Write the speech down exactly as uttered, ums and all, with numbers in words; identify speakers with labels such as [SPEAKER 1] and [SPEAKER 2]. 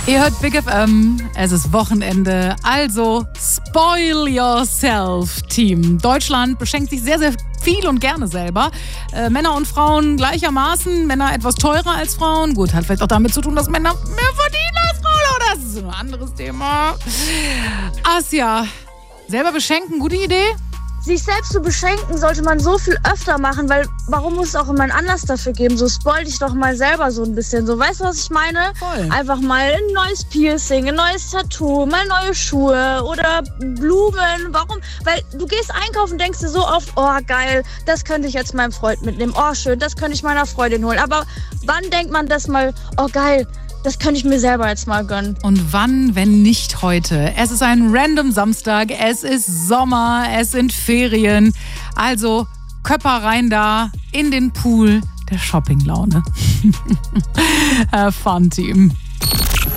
[SPEAKER 1] Ihr hört Big F M, es ist Wochenende, also spoil yourself, Team. Deutschland beschenkt sich sehr, sehr viel und gerne selber. Äh, Männer und Frauen gleichermaßen, Männer etwas teurer als Frauen. Gut, hat vielleicht auch damit zu tun, dass Männer mehr verdienen als Frauen, aber das ist ein anderes Thema. Asja, selber beschenken, gute Idee?
[SPEAKER 2] Sich selbst zu beschenken sollte man so viel öfter machen, weil warum muss es auch immer einen Anlass dafür geben? So spoil dich doch mal selber so ein bisschen. So, weißt du, was ich meine?
[SPEAKER 1] Voll.
[SPEAKER 2] Einfach mal ein neues Piercing, ein neues Tattoo, mal neue Schuhe oder Blumen. Warum? Weil du gehst einkaufen und denkst dir so oft, oh geil, das könnte ich jetzt meinem Freund mitnehmen. Oh schön, das könnte ich meiner Freundin holen. Aber wann denkt man das mal, oh geil, das könnte ich mir selber jetzt mal gönnen.
[SPEAKER 1] Und wann, wenn nicht heute? Es ist ein random Samstag, es ist Sommer, es sind Ferien. Also Köpper rein da in den Pool der Shoppinglaune. Fun, Team.